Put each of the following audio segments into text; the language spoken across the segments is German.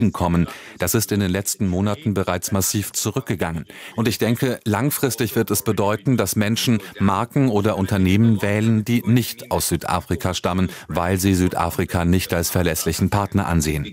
entgegenkommen. Das ist in den letzten Monaten bereits massiv zurückgegangen. Und ich denke, langfristig wird es bedeuten, dass Menschen Marken oder Unternehmen wählen, die nicht aus Südafrika stammen, weil sie Südafrika nicht als verlässlichen Partner ansehen.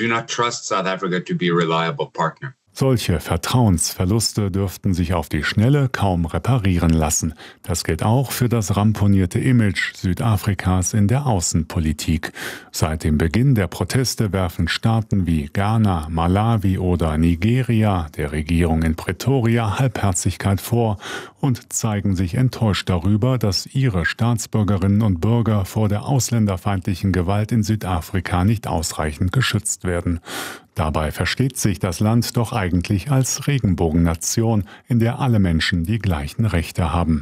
Solche Vertrauensverluste dürften sich auf die Schnelle kaum reparieren lassen. Das gilt auch für das ramponierte Image Südafrikas in der Außenpolitik. Seit dem Beginn der Proteste werfen Staaten wie Ghana, Malawi oder Nigeria der Regierung in Pretoria Halbherzigkeit vor und zeigen sich enttäuscht darüber, dass ihre Staatsbürgerinnen und Bürger vor der ausländerfeindlichen Gewalt in Südafrika nicht ausreichend geschützt werden. Dabei versteht sich das Land doch eigentlich als Regenbogennation, in der alle Menschen die gleichen Rechte haben.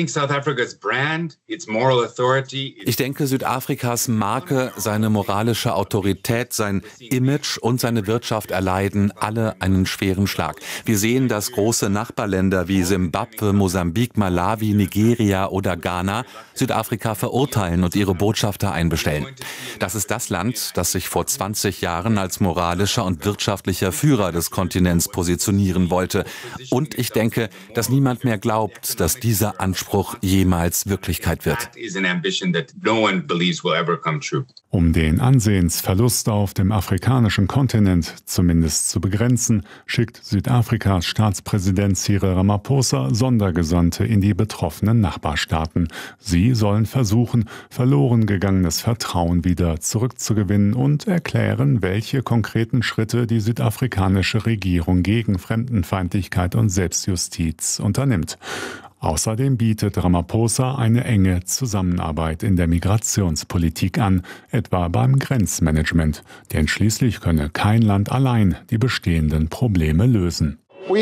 Ich denke, Südafrikas Marke, seine moralische Autorität, sein Image und seine Wirtschaft erleiden alle einen schweren Schlag. Wir sehen, dass große Nachbarländer wie Simbabwe, Mosambik, Malawi, Nigeria oder Ghana Südafrika verurteilen und ihre Botschafter einbestellen. Das ist das Land, das sich vor 20 Jahren als moralischer und wirtschaftlicher Führer des Kontinents positionieren wollte. Und ich denke, dass niemand mehr glaubt, dass dieser Anspruch jemals Wirklichkeit wird. Um den Ansehensverlust auf dem afrikanischen Kontinent zumindest zu begrenzen, schickt Südafrikas Staatspräsident Cyril Ramaphosa Sondergesandte in die betroffenen Nachbarstaaten. Sie sollen versuchen, verloren gegangenes Vertrauen wieder zurückzugewinnen und erklären, welche konkreten Schritte die südafrikanische Regierung gegen Fremdenfeindlichkeit und Selbstjustiz unternimmt. Außerdem bietet Ramaphosa eine enge Zusammenarbeit in der Migrationspolitik an, etwa beim Grenzmanagement, denn schließlich könne kein Land allein die bestehenden Probleme lösen.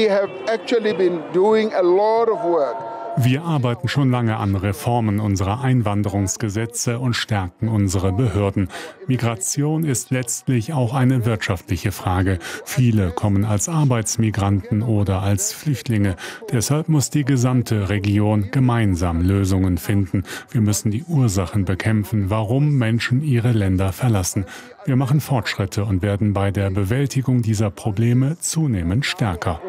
Wir arbeiten schon lange an Reformen unserer Einwanderungsgesetze und stärken unsere Behörden. Migration ist letztlich auch eine wirtschaftliche Frage. Viele kommen als Arbeitsmigranten oder als Flüchtlinge. Deshalb muss die gesamte Region gemeinsam Lösungen finden. Wir müssen die Ursachen bekämpfen, warum Menschen ihre Länder verlassen. Wir machen Fortschritte und werden bei der Bewältigung dieser Probleme zunehmend stärker.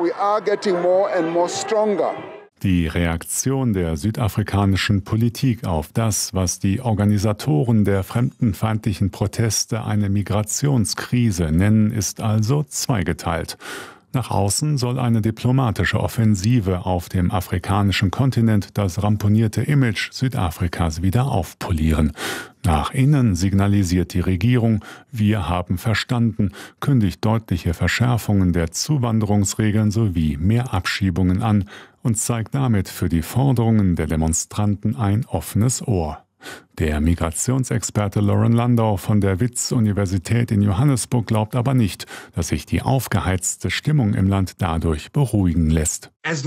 Die Reaktion der südafrikanischen Politik auf das, was die Organisatoren der fremdenfeindlichen Proteste eine Migrationskrise nennen, ist also zweigeteilt. Nach außen soll eine diplomatische Offensive auf dem afrikanischen Kontinent das ramponierte Image Südafrikas wieder aufpolieren. Nach innen signalisiert die Regierung, wir haben verstanden, kündigt deutliche Verschärfungen der Zuwanderungsregeln sowie mehr Abschiebungen an und zeigt damit für die Forderungen der Demonstranten ein offenes Ohr. Der Migrationsexperte Lauren Landau von der Wits-Universität in Johannesburg glaubt aber nicht, dass sich die aufgeheizte Stimmung im Land dadurch beruhigen lässt.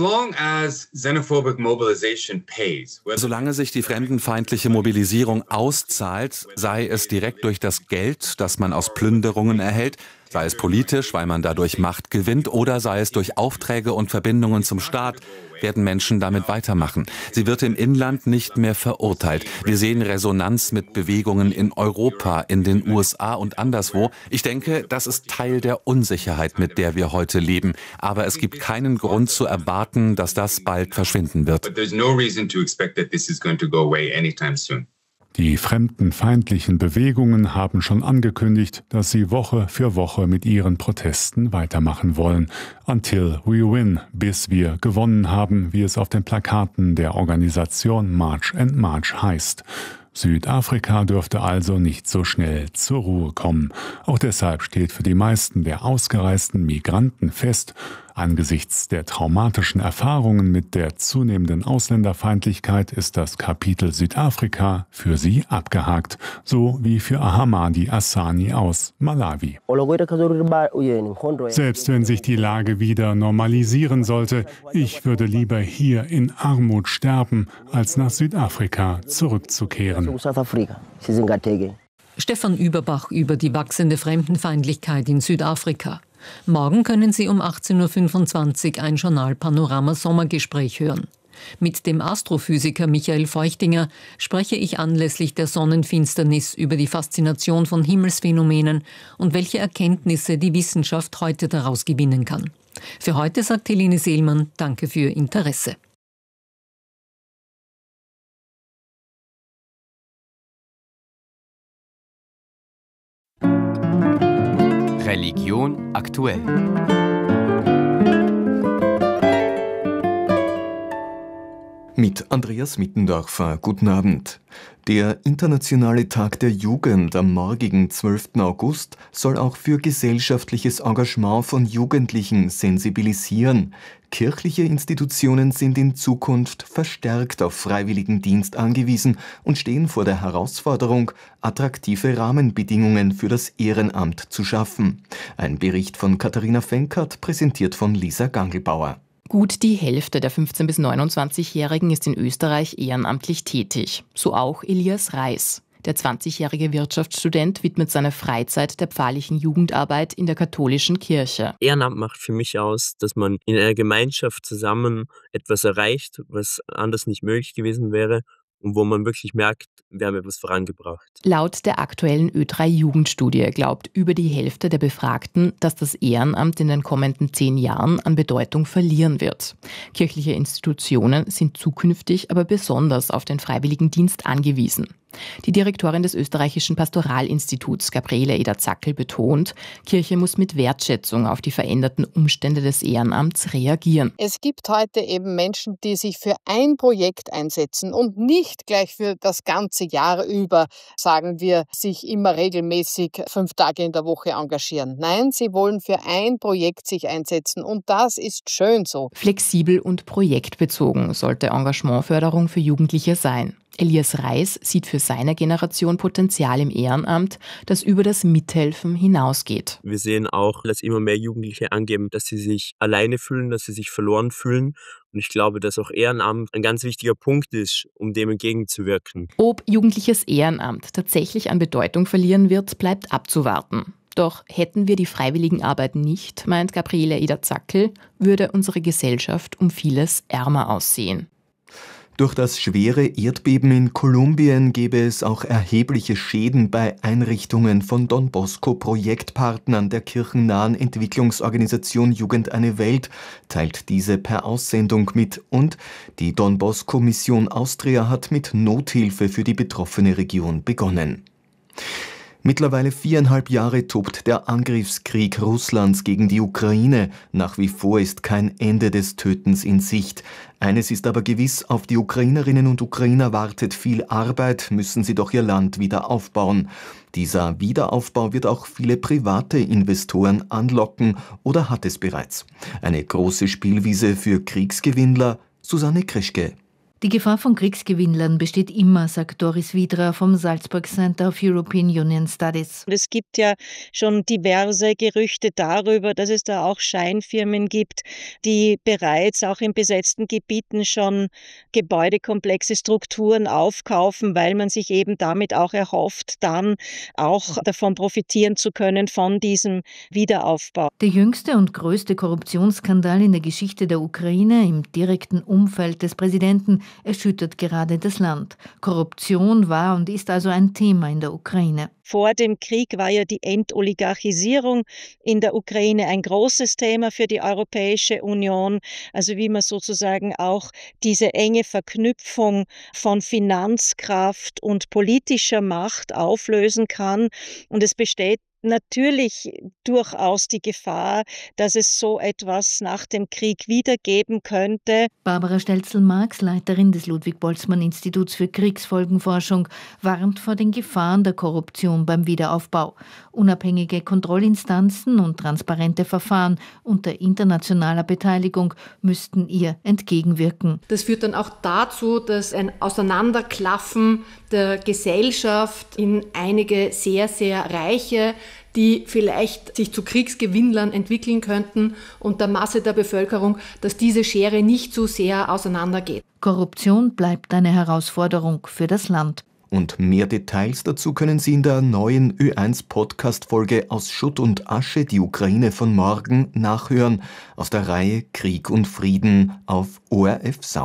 Solange sich die fremdenfeindliche Mobilisierung auszahlt, sei es direkt durch das Geld, das man aus Plünderungen erhält, sei es politisch, weil man dadurch Macht gewinnt, oder sei es durch Aufträge und Verbindungen zum Staat, werden Menschen damit weitermachen. Sie wird im Inland nicht mehr verurteilt. Wir sehen Resonanz mit Bewegungen in Europa, in den USA und anderswo. Ich denke, das ist Teil der Unsicherheit, mit der wir heute leben. Aber es gibt keinen Grund zu erwarten, dass das bald verschwinden wird. Die fremdenfeindlichen Bewegungen haben schon angekündigt, dass sie Woche für Woche mit ihren Protesten weitermachen wollen. Until we win, bis wir gewonnen haben, wie es auf den Plakaten der Organisation March and March heißt. Südafrika dürfte also nicht so schnell zur Ruhe kommen. Auch deshalb steht für die meisten der ausgereisten Migranten fest, angesichts der traumatischen Erfahrungen mit der zunehmenden Ausländerfeindlichkeit ist das Kapitel Südafrika für sie abgehakt, so wie für Ahamadi Asani aus Malawi. Selbst wenn sich die Lage wieder normalisieren sollte, ich würde lieber hier in Armut sterben, als nach Südafrika zurückzukehren. Stefan Überbach über die wachsende Fremdenfeindlichkeit in Südafrika. Morgen können Sie um 18:25 Uhr ein Journal Panorama Sommergespräch hören. Mit dem Astrophysiker Michael Feuchtinger spreche ich anlässlich der Sonnenfinsternis über die Faszination von Himmelsphänomenen und welche Erkenntnisse die Wissenschaft heute daraus gewinnen kann. Für heute sagt Helene Seelmann Danke für Ihr Interesse. Religion aktuell. Mit Andreas Mittendorfer. Guten Abend. Der Internationale Tag der Jugend am morgigen 12. August soll auch für gesellschaftliches Engagement von Jugendlichen sensibilisieren. Kirchliche Institutionen sind in Zukunft verstärkt auf Freiwilligendienst angewiesen und stehen vor der Herausforderung, attraktive Rahmenbedingungen für das Ehrenamt zu schaffen. Ein Bericht von Katharina Fenkert, präsentiert von Lisa Gangelbauer. Gut die Hälfte der 15- bis 29-Jährigen ist in Österreich ehrenamtlich tätig. So auch Elias Reis. Der 20-jährige Wirtschaftsstudent widmet seine Freizeit der pfarrlichen Jugendarbeit in der katholischen Kirche. Ehrenamt macht für mich aus, dass man in einer Gemeinschaft zusammen etwas erreicht, was anders nicht möglich gewesen wäre. Und wo man wirklich merkt, wir haben etwas vorangebracht. Laut der aktuellen Ö3-Jugendstudie glaubt über die Hälfte der Befragten, dass das Ehrenamt in den kommenden 10 Jahren an Bedeutung verlieren wird. Kirchliche Institutionen sind zukünftig aber besonders auf den Freiwilligendienst angewiesen. Die Direktorin des österreichischen Pastoralinstituts, Gabriele Eder-Zackel, betont, Kirche muss mit Wertschätzung auf die veränderten Umstände des Ehrenamts reagieren. Es gibt heute eben Menschen, die sich für ein Projekt einsetzen und nicht gleich für das ganze Jahr über, sagen wir, sich immer regelmäßig 5 Tage in der Woche engagieren. Nein, sie wollen für ein Projekt sich einsetzen und das ist schön so. Flexibel und projektbezogen sollte Engagementförderung für Jugendliche sein. Elias Reis sieht für seine Generation Potenzial im Ehrenamt, das über das Mithelfen hinausgeht. Wir sehen auch, dass immer mehr Jugendliche angeben, dass sie sich alleine fühlen, dass sie sich verloren fühlen. Und ich glaube, dass auch Ehrenamt ein ganz wichtiger Punkt ist, um dem entgegenzuwirken. Ob jugendliches Ehrenamt tatsächlich an Bedeutung verlieren wird, bleibt abzuwarten. Doch hätten wir die Freiwilligenarbeit nicht, meint Gabriele Eder-Zackel, würde unsere Gesellschaft um vieles ärmer aussehen. Durch das schwere Erdbeben in Kolumbien gäbe es auch erhebliche Schäden bei Einrichtungen von Don Bosco Projektpartnern der kirchennahen Entwicklungsorganisation Jugend eine Welt, teilt diese per Aussendung mit, und die Don Bosco Mission Austria hat mit Nothilfe für die betroffene Region begonnen. Mittlerweile 4,5 Jahre tobt der Angriffskrieg Russlands gegen die Ukraine. Nach wie vor ist kein Ende des Tötens in Sicht. Eines ist aber gewiss, auf die Ukrainerinnen und Ukrainer wartet viel Arbeit, müssen sie doch ihr Land wieder aufbauen. Dieser Wiederaufbau wird auch viele private Investoren anlocken oder hat es bereits. Eine große Spielwiese für Kriegsgewinnler, Susanne Krischke. Die Gefahr von Kriegsgewinnlern besteht immer, sagt Doris Wiedra vom Salzburg Center of European Union Studies. Es gibt ja schon diverse Gerüchte darüber, dass es da auch Scheinfirmen gibt, die bereits auch in besetzten Gebieten schon gebäudekomplexe Strukturen aufkaufen, weil man sich eben damit auch erhofft, dann auch davon profitieren zu können von diesem Wiederaufbau. Der jüngste und größte Korruptionsskandal in der Geschichte der Ukraine im direkten Umfeld des Präsidenten erschüttert gerade das Land. Korruption war und ist also ein Thema in der Ukraine. Vor dem Krieg war ja die Entoligarchisierung in der Ukraine ein großes Thema für die Europäische Union. Also wie man sozusagen auch diese enge Verknüpfung von Finanzkraft und politischer Macht auflösen kann. Und es besteht natürlich durchaus die Gefahr, dass es so etwas nach dem Krieg wieder geben könnte. Barbara Stelzel-Marx, Leiterin des Ludwig-Boltzmann-Instituts für Kriegsfolgenforschung, warnt vor den Gefahren der Korruption beim Wiederaufbau. Unabhängige Kontrollinstanzen und transparente Verfahren unter internationaler Beteiligung müssten ihr entgegenwirken. Das führt dann auch dazu, dass ein Auseinanderklaffen der Gesellschaft in einige sehr, sehr reiche, die vielleicht sich zu Kriegsgewinnlern entwickeln könnten, und der Masse der Bevölkerung, dass diese Schere nicht so sehr auseinandergeht. Korruption bleibt eine Herausforderung für das Land. Und mehr Details dazu können Sie in der neuen Ö1-Podcast-Folge Aus Schutt und Asche, die Ukraine von morgen, nachhören, aus der Reihe Krieg und Frieden auf ORF Sound.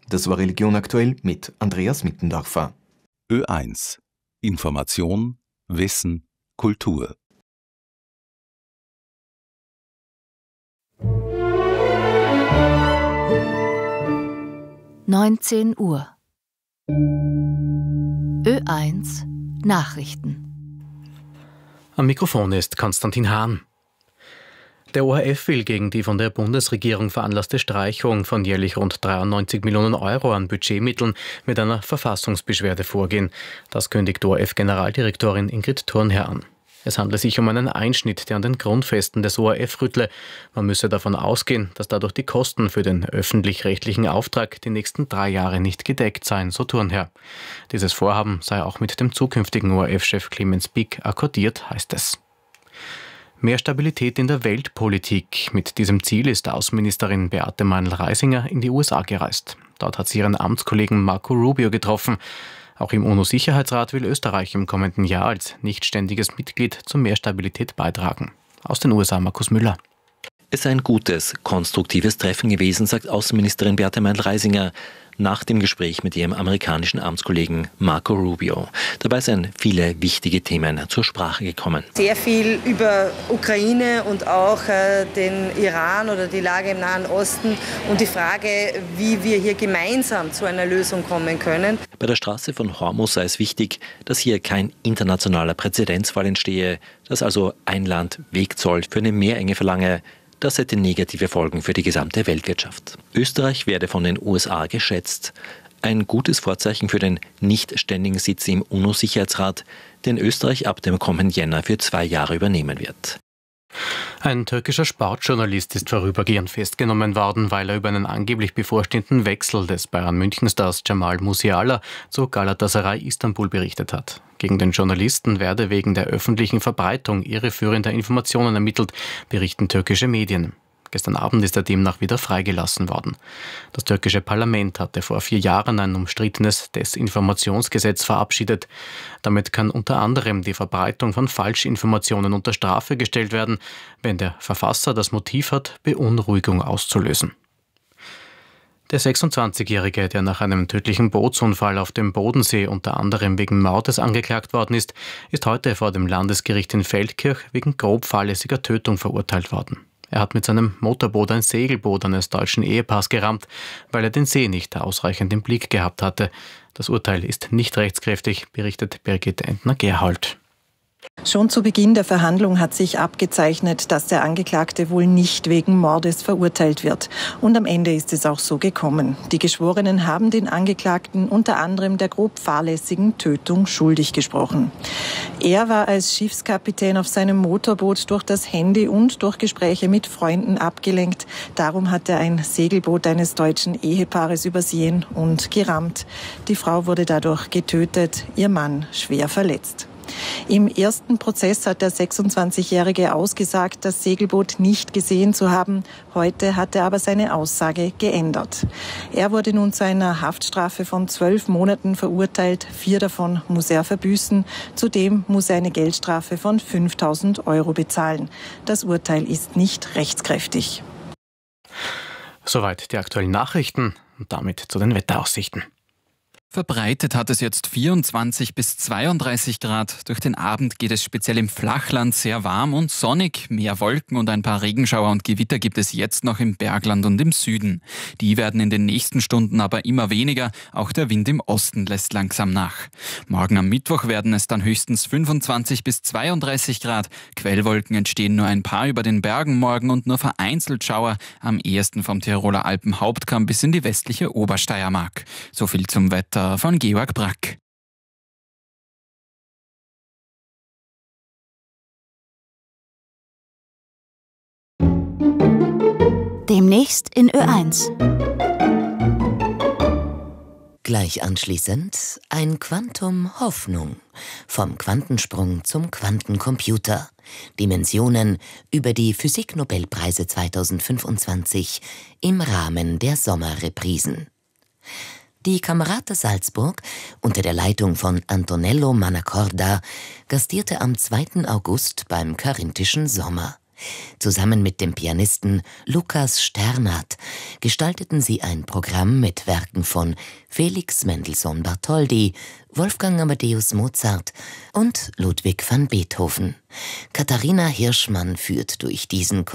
Das war Religion aktuell mit Andreas Mittendorfer. Ö1. Information, Wissen, Kultur. (19 Uhr) Ö1 Nachrichten. Am Mikrofon ist Konstantin Hahn. Der ORF will gegen die von der Bundesregierung veranlasste Streichung von jährlich rund 93 Millionen Euro an Budgetmitteln mit einer Verfassungsbeschwerde vorgehen. Das kündigt ORF-Generaldirektorin Ingrid Thurnherr an. Es handle sich um einen Einschnitt, der an den Grundfesten des ORF rüttle. Man müsse davon ausgehen, dass dadurch die Kosten für den öffentlich-rechtlichen Auftrag die nächsten 3 Jahre nicht gedeckt seien, so Thurnherr. Dieses Vorhaben sei auch mit dem zukünftigen ORF-Chef Clemens Pick akkordiert, heißt es. Mehr Stabilität in der Weltpolitik. Mit diesem Ziel ist Außenministerin Beate Meindl-Reisinger in die USA gereist. Dort hat sie ihren Amtskollegen Marco Rubio getroffen. Auch im UNO-Sicherheitsrat will Österreich im kommenden Jahr als nichtständiges Mitglied zu mehr Stabilität beitragen. Aus den USA Markus Müller. Es sei ein gutes, konstruktives Treffen gewesen, sagt Außenministerin Beate Meindl-Reisinger nach dem Gespräch mit ihrem amerikanischen Amtskollegen Marco Rubio. Dabei seien viele wichtige Themen zur Sprache gekommen. Sehr viel über Ukraine und auch den Iran oder die Lage im Nahen Osten und die Frage, wie wir hier gemeinsam zu einer Lösung kommen können. Bei der Straße von Hormuz sei es wichtig, dass hier kein internationaler Präzedenzfall entstehe, dass also ein Land Wegzoll für eine Meerenge verlange. Das hätte negative Folgen für die gesamte Weltwirtschaft. Österreich werde von den USA geschätzt. Ein gutes Vorzeichen für den nicht ständigen Sitz im UNO-Sicherheitsrat, den Österreich ab dem kommenden Jänner für 2 Jahre übernehmen wird. Ein türkischer Sportjournalist ist vorübergehend festgenommen worden, weil er über einen angeblich bevorstehenden Wechsel des Bayern-München-Stars Jamal Musiala zu Galatasaray Istanbul berichtet hat. Gegen den Journalisten werde wegen der öffentlichen Verbreitung irreführender Informationen ermittelt, berichten türkische Medien. Gestern Abend ist er demnach wieder freigelassen worden. Das türkische Parlament hatte vor 4 Jahren ein umstrittenes Desinformationsgesetz verabschiedet. Damit kann unter anderem die Verbreitung von Falschinformationen unter Strafe gestellt werden, wenn der Verfasser das Motiv hat, Beunruhigung auszulösen. Der 26-Jährige, der nach einem tödlichen Bootsunfall auf dem Bodensee unter anderem wegen Mordes angeklagt worden ist heute vor dem Landesgericht in Feldkirch wegen grob fahrlässiger Tötung verurteilt worden. Er hat mit seinem Motorboot ein Segelboot eines deutschen Ehepaars gerammt, weil er den See nicht ausreichend im Blick gehabt hatte. Das Urteil ist nicht rechtskräftig, berichtet Birgit Entner-Gerhold. Schon zu Beginn der Verhandlung hat sich abgezeichnet, dass der Angeklagte wohl nicht wegen Mordes verurteilt wird. Und am Ende ist es auch so gekommen. Die Geschworenen haben den Angeklagten unter anderem der grob fahrlässigen Tötung schuldig gesprochen. Er war als Schiffskapitän auf seinem Motorboot durch das Handy und durch Gespräche mit Freunden abgelenkt. Darum hat er ein Segelboot eines deutschen Ehepaares übersehen und gerammt. Die Frau wurde dadurch getötet, ihr Mann schwer verletzt. Im ersten Prozess hat der 26-Jährige ausgesagt, das Segelboot nicht gesehen zu haben. Heute hat er aber seine Aussage geändert. Er wurde nun zu einer Haftstrafe von 12 Monaten verurteilt. 4 davon muss er verbüßen. Zudem muss er eine Geldstrafe von 5.000 € bezahlen. Das Urteil ist nicht rechtskräftig. Soweit die aktuellen Nachrichten und damit zu den Wetteraussichten. Verbreitet hat es jetzt 24 bis 32 Grad. Durch den Abend geht es speziell im Flachland sehr warm und sonnig. Mehr Wolken und ein paar Regenschauer und Gewitter gibt es jetzt noch im Bergland und im Süden. Die werden in den nächsten Stunden aber immer weniger. Auch der Wind im Osten lässt langsam nach. Morgen am Mittwoch werden es dann höchstens 25 bis 32 Grad. Quellwolken entstehen nur ein paar über den Bergen morgen und nur vereinzelt Schauer. Am ehesten vom Tiroler Alpenhauptkamm bis in die westliche Obersteiermark. So viel zum Wetter von Georg Brack. Demnächst in Ö1. Gleich anschließend ein Quantum Hoffnung. Vom Quantensprung zum Quantencomputer. Dimensionen über die Physiknobelpreise 2025 im Rahmen der Sommerreprisen. Die Camerata Salzburg unter der Leitung von Antonello Mannacorda gastierte am 2. August beim Korinthischen Sommer. Zusammen mit dem Pianisten Lukas Sternert gestalteten sie ein Programm mit Werken von Felix Mendelssohn Bartholdy, Wolfgang Amadeus Mozart und Ludwig van Beethoven. Katharina Hirschmann führt durch diesen